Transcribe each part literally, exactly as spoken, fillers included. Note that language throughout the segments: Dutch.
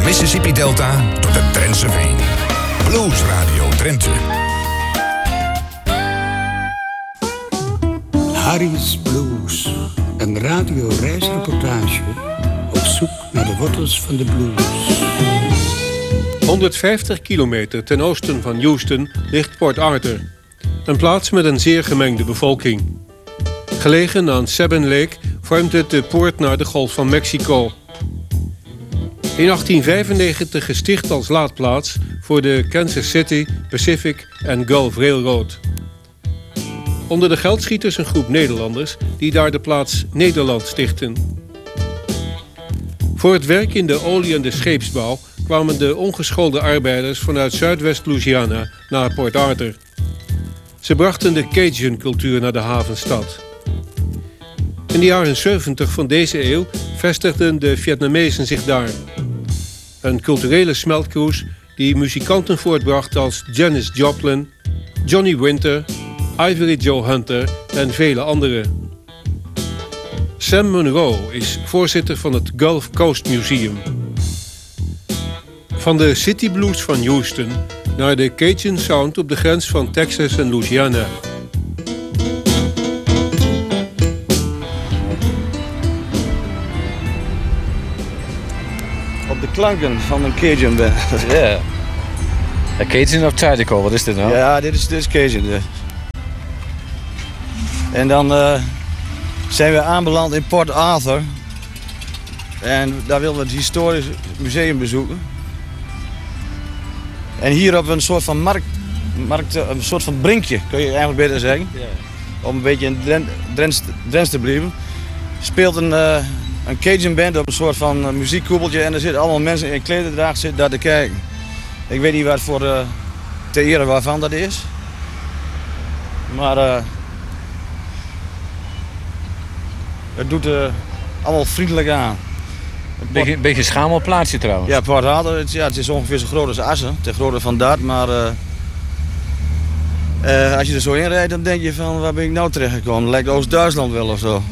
Mississippi Delta tot de Drentse Veen. Blues Radio Drenthe. Harry's Blues. Een radioreisreportage op zoek naar de wortels van de blues. honderdvijftig kilometer ten oosten van Houston ligt Port Arthur. Een plaats met een zeer gemengde bevolking. Gelegen aan Sabine Lake vormt het de poort naar de Golf van Mexico. In achttien vijfennegentig gesticht als laadplaats voor de Kansas City, Pacific en Gulf Railroad. Onder de geldschieters een groep Nederlanders die daar de plaats Nederland stichten. Voor het werk in de olie- en de scheepsbouw kwamen de ongeschoolde arbeiders vanuit Zuidwest-Louisiana naar Port Arthur. Ze brachten de Cajun-cultuur naar de havenstad. In de jaren zeventig van deze eeuw vestigden de Vietnamezen zich daar. Een culturele smeltkroes die muzikanten voortbracht als Janis Joplin, Johnny Winter, Ivory Joe Hunter en vele anderen. Sam Monroe is voorzitter van het Gulf Coast Museum. Van de City Blues van Houston naar de Cajun Sound op de grens van Texas en Louisiana. Op de klanken van een Cajun band. Ja. Een Cajun of Zydeco, wat is dit nou? Ja, dit is, dit is Cajun. Ja. En dan uh, zijn we aanbeland in Port Arthur. En daar willen we het historisch museum bezoeken. En hier hebben we een soort van markt, markt een soort van brinkje, kun je eigenlijk beter zeggen. Ja. Om een beetje in Drents, Drents te blijven. Speelt een, uh, een Cajun band op een soort van uh, muziekkoepeltje en er zitten allemaal mensen in klederdracht zitten daar te kijken. Ik weet niet wat voor uh, te ere waarvan dat is. Maar uh, het doet uh, allemaal vriendelijk aan. Een beetje, een beetje schamel plaatsje trouwens. Ja, Port Arthur, het, ja, het is ongeveer zo groot als Assen, ten grote van dat, maar uh, uh, als je er zo in rijdt dan denk je van waar ben ik nou terechtgekomen, lijkt Oost-Duitsland wel of zo.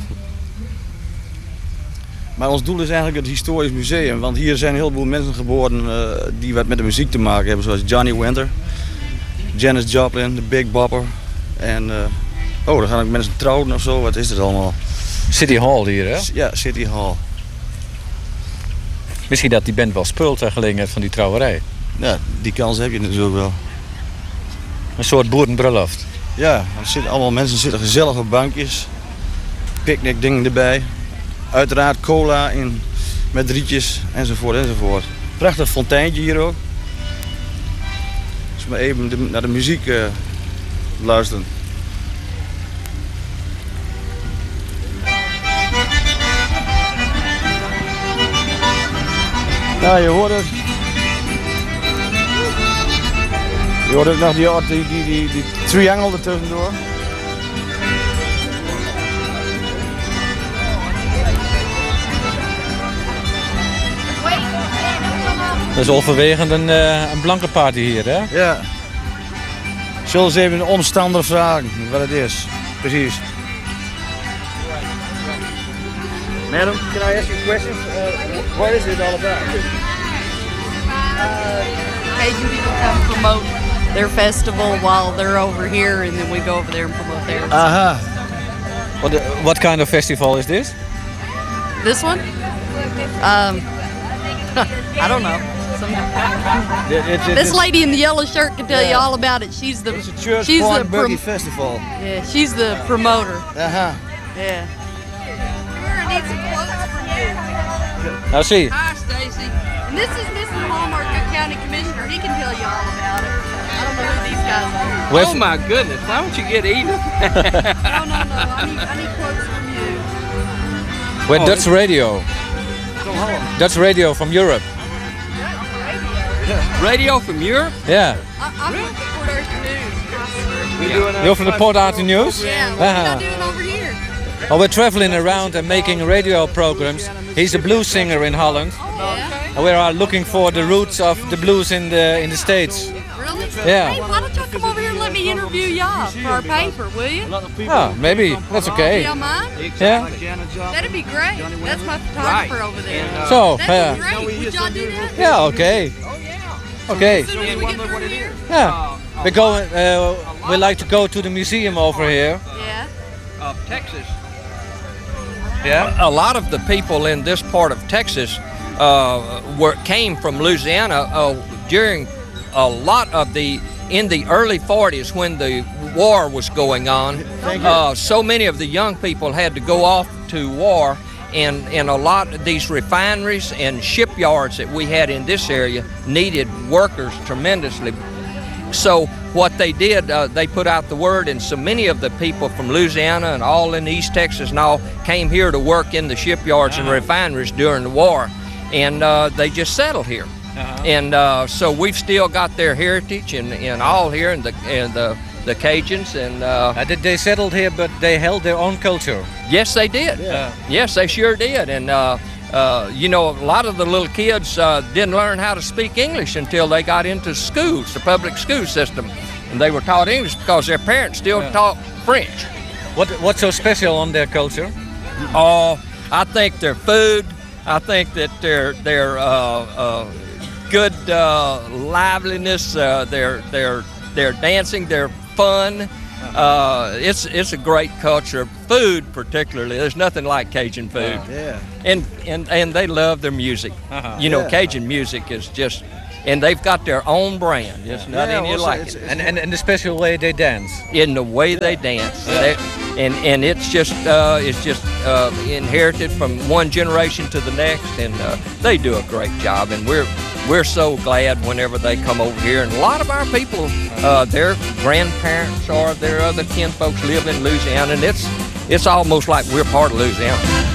Maar ons doel is eigenlijk het historisch museum, want hier zijn een heleboel mensen geboren uh, die wat met de muziek te maken hebben, zoals Johnny Winter, Janis Joplin, de Big Bopper en uh, oh, dan gaan ook mensen trouwen of zo, wat is het allemaal? City Hall hier, hè? Ja, City Hall. Misschien dat die band wel speelt ter gelegenheid van die trouwerij. Ja, die kans heb je natuurlijk wel. Een soort boerenbruiloft. Ja, er zitten allemaal mensen zitten gezellig op bankjes. Picknickdingen erbij. Uiteraard cola in, met rietjes enzovoort enzovoort. Prachtig fonteintje hier ook. Dus maar even de, naar de muziek uh, luisteren. Ja, je hoort het. Je hoort ook nog die, die, die, die, die triangle er tussendoor. Dat is overwegend een, uh, een blanke party hier, hè? Ja. Zullen ze even een omstander vragen wat het is? Precies. Madam, can I ask you a question? Uh, what is it all about? Uh, Cajun people come promote their festival while they're over here, and then we go over there and promote theirs. Aha. What, what kind of festival is this? This one? Um, I don't know. Some, It, it, it, this lady in the yellow shirt can tell Yeah. you all about it. She's the It's a church she's the Point Boogie prom- Festival. yeah, she's the promoter. Aha. Yeah. We're gonna need some quotes from you. Nou, zie. Hi, Stacy. And this is Mister Hallmark, good county commissioner. He can tell you all about it. I don't know who these guys are. Where's- Oh my goodness, why don't you get eaten? No, no, no. I need, I need quotes from you. We're Oh, Dutch radio. From Holland. Dutch radio from Europe. Radio from Europe? Yeah. I, I'm with the Port Arthur News. We doing, uh, You're from the Port Arthur News? Yeah, what are Ah. you doing over here? Well, we're traveling around and making radio programs. He's a blues singer in Holland. Yeah. And we are looking for the roots of the blues in the in the States. Really? Yeah. Hey, why don't y'all come over here and let me interview y'all for our paper, will you? Ah, maybe that's okay. Y'all mind? Yeah. That'd be great. That's my photographer over there. So, That'd be uh, great. Would y'all do that? yeah, okay. Okay. As soon as we get through here? Yeah. We're going. Uh, we like to go to the museum over here. Yeah. Of Texas. Yeah. A lot of the people in this part of Texas uh, were came from Louisiana uh, during a lot of the in the early forties when the war was going on. Uh, so many of the young people had to go off to war, and and a lot of these refineries and shipyards that we had in this area needed workers tremendously. So what they did, uh, they put out the word, and so many of the people from Louisiana and all in East Texas and all came here to work in the shipyards and refineries during the war, and uh, they just settled here. Uh-huh. And uh, so we've still got their heritage and, and all here, and the and the, the Cajuns. And uh, Uh, did they settled here, but they held their own culture. yes, they did. Yeah. Yes, they sure did. And uh, uh, you know, a lot of the little kids uh, didn't learn how to speak English until they got into schools, the public school system, and they were taught English because their parents still Yeah. taught French. What What's so special on their culture? Uh, I think their food. I think that their their uh, uh, good uh, liveliness, uh, their their their dancing, their fun. Uh, it's it's a great culture. Food, particularly, there's nothing like Cajun food. Yeah. And and and they love their music. Uh-huh. You know, Yeah. Cajun music is just, and they've got their own brand. It's not Yeah, any also like it's- it. And, and and the special way they dance. In the way they dance. They- and and it's just uh, it's just uh, inherited from one generation to the next, and uh, they do a great job, and we're we're so glad whenever they come over here. And a lot of our people, uh, their grandparents or their other kin folks live in Louisiana, and it's it's almost like we're part of Louisiana.